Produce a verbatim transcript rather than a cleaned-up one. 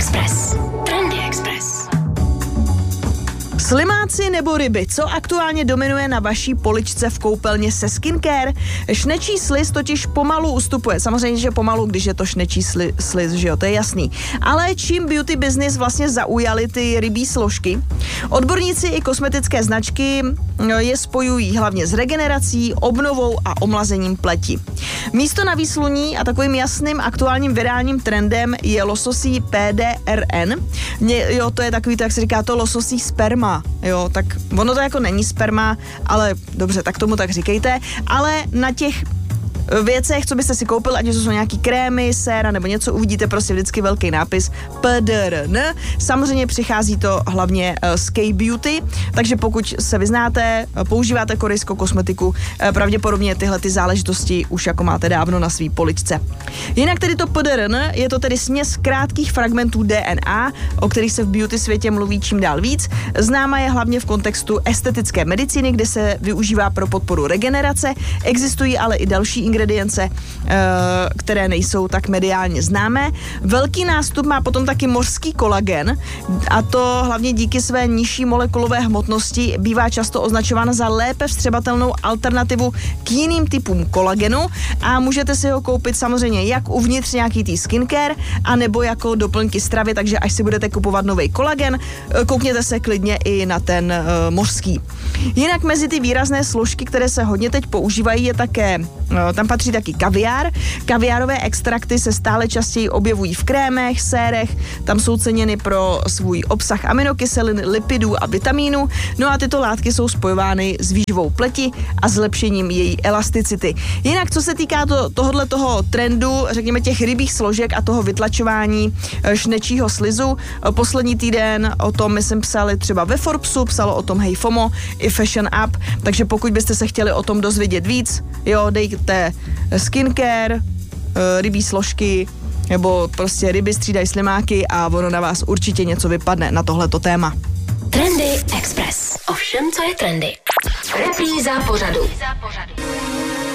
Express. Trendy Express. Slimáci nebo ryby, co aktuálně dominuje na vaší poličce v koupelně se skincare? Šnečí sliz totiž pomalu ustupuje. Samozřejmě, že pomalu, když je to šnečí sli- sliz, že jo, to je jasný. Ale čím beauty business vlastně zaujaly ty rybí složky? Odborníci i kosmetické značky je spojují hlavně s regenerací, obnovou a omlazením pleti. Místo na výsluní a takovým jasným aktuálním virálním trendem je lososí P D R N. Mě, jo, to je takový, to, jak se říká, to lososí sperma. Jo, tak ono to jako není sperma, ale dobře, tak tomu tak říkejte. Ale na těch věcech, co byste si koupili, ať to jsou nějaký krémy, séra nebo něco, uvidíte prostě vždycky velký nápis P D R N. Samozřejmě přichází to hlavně z K-Beauty, takže pokud se vyznáte, používáte korejskou kosmetiku, pravděpodobně tyhle ty záležitosti už jako máte dávno na svý poličce. Jinak tedy to P D R N je to tedy směs krátkých fragmentů D N A, o kterých se v beauty světě mluví čím dál víc. Známa je hlavně v kontextu estetické medicíny, kde se využívá pro podporu regenerace. Existují ale i další ingredience, které nejsou tak mediálně známé. Velký nástup má potom taky mořský kolagen, a to hlavně díky své nižší molekulové hmotnosti bývá často označován za lépe vstřebatelnou alternativu k jiným typům kolagenu a můžete si ho koupit samozřejmě jak uvnitř nějaký tý skincare, anebo jako doplňky stravy, takže až si budete kupovat nový kolagen, koukněte se klidně i na ten uh, mořský. Jinak mezi ty výrazné složky, které se hodně teď používají, je také, uh, tam patří taky kaviár. Kaviárové extrakty se stále častěji objevují v krémech, sérech, tam jsou ceněny pro svůj obsah aminokyselin, lipidů a vitamínů, no a tyto látky jsou spojovány s výživou pleti a zlepšením její elasticity. Jinak, co se týká to, tohohle toho trendu, řekněme těch rybích složek a toho vytlačování šnečího slizu, poslední týden o tom, myslím, psali třeba ve Forbesu, psalo o tom Hey FOMO i Fashion Up, takže pokud byste se chtěli o tom dozvědět víc, jo, dejte skincare, rybí složky, nebo prostě ryby střídají slimáky a ono na vás určitě něco vypadne na tohleto téma. Trendy Express. O všem, co je trendy. Repríza pořadu.